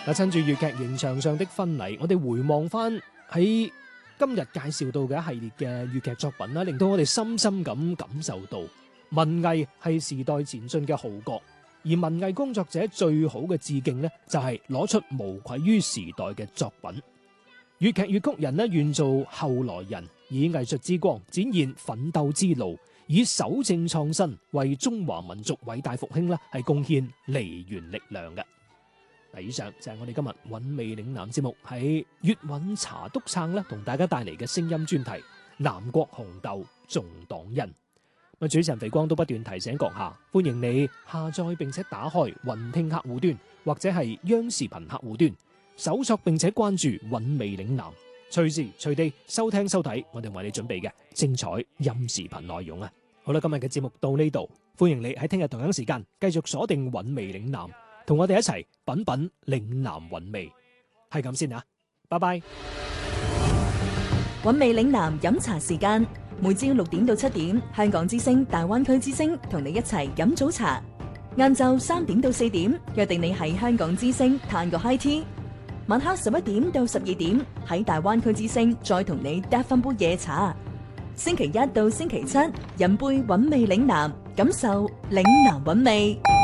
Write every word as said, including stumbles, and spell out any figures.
嗱，趁住粵劇刑場上的婚禮，我哋回望翻喺今日介紹到嘅一系列嘅粵劇作品啦，令到我哋深深咁感受到文藝係時代前進嘅號角，而文藝工作者最好嘅致敬呢，就係攞出無愧於時代嘅作品。粵劇粵曲人呢，願做後來人，以藝術之光展現奮鬥之路，以守正創新為中華民族偉大復興啦，係貢獻梨園力量嘅。嗱，以上就係我哋今日韻味嶺南節目喺粵韻茶篤撐啦，同大家帶嚟嘅聲音專題《南國紅豆重黨恩》。咁主持人肥光都不斷提醒閣下，歡迎你下載並且打開雲聽客戶端或者係央視頻客戶端，搜索並且關注韻味嶺南，隨時隨地收聽收睇我哋為你準備嘅精彩音視頻內容啊！好啦，今日嘅節目到呢度，歡迎你喺聽日同樣時間繼續鎖定韻味嶺南，同我哋一齊品品嶺南韻味。係咁先啊，拜拜。 韻味嶺南飲茶時間，每朝六點到七點，香港之聲、大灣區之聲同你一齊飲早茶。晏晝三點到四點，約定你喺香港之聲嘆個 high tea。晚黑十一點到十二點，喺大灣區之聲再同你嗒翻杯夜茶。星期一到星期七，飲杯韻味嶺南，感受嶺南韻味。